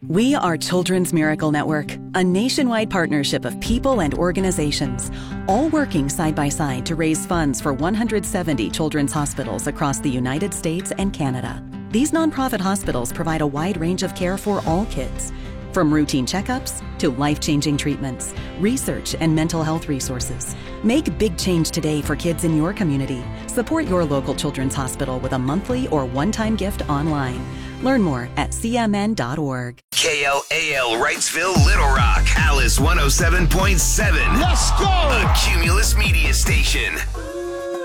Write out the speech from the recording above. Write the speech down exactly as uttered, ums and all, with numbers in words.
We are Children's Miracle Network, a nationwide partnership of people and organizations, all working side by side to raise funds for one hundred seventy children's hospitals across the United States and Canada. These nonprofit hospitals provide a wide range of care for all kids, from routine checkups to life-changing treatments, research, and mental health resources. Make big change today for kids in your community. Support your local children's hospital with a monthly or one-time gift online. Learn more at c m n dot org. K L A L Wrightsville, Little Rock, Alice one oh seven point seven. Let's go! A Cumulus Media Station.